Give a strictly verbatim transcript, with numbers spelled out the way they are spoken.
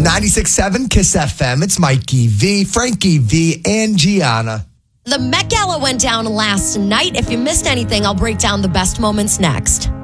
ninety-six point seven Kiss F M. It's Mikey V, Frankie V, and Gianna. The Met Gala went down last night. If you missed anything, I'll break down the best moments next.